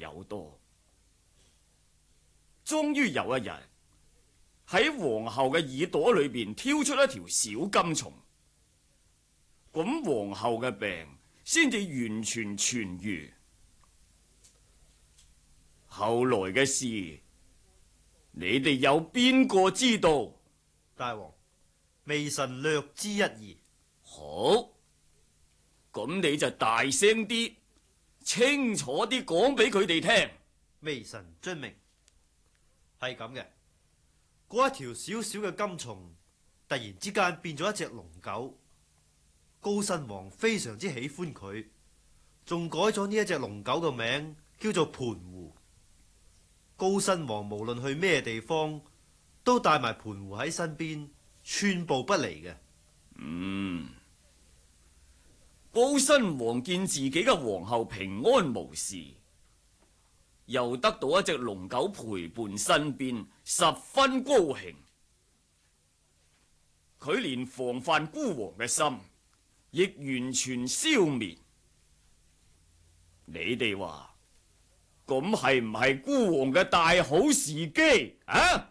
有多。終於有一日，喺皇后嘅耳朵裏邊挑出一條小金蟲，咁皇后嘅病先至完全痊愈。後來嘅事，你哋有邊個知道？ 大王，微臣略知一二。 好，咁你就大聲啲，清楚啲講俾佢哋聽。 微臣遵命。係咁嘅，嗰一條小小嘅金蟲突然之間變咗一隻龍狗，高辛王非常之喜歡佢，仲改咗呢一隻龍狗嘅名叫做盤狐。高辛王無論去咩地方，都帶埋盤狐喺身邊，寸步不離嘅。 高辛王見自己嘅皇后平安無事，又得到一隻龍狗陪伴身邊，十分高興。佢連防範孤王嘅心亦完全消滅。你哋話咁係唔係孤王嘅大好時機啊？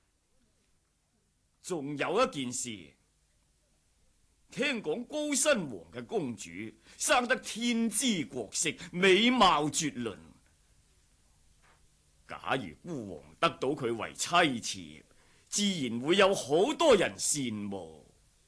仲有一件事，聽講高辛王嘅公主生得天姿國色，美貌絕倫。假如孤王得到佢為妻妾，自然會有好多人羨慕。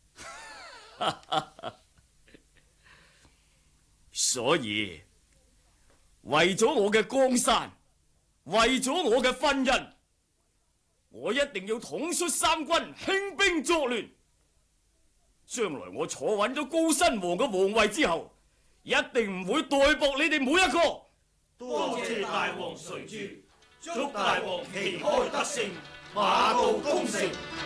所以為咗我嘅江山，為咗我嘅婚姻，我一定要統率三軍，興兵作亂。將來我坐穩咗高辛王嘅皇位之後，一定唔會待薄你哋每一個。 多謝大王垂珠，祝大王旗開得勝，馬到功成。